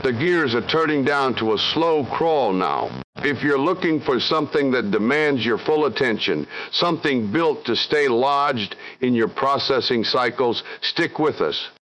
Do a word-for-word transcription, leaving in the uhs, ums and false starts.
The gears are turning down to a slow crawl now. If you're looking for something that demands your full attention, something built to stay lodged in your processing cycles, stick with us.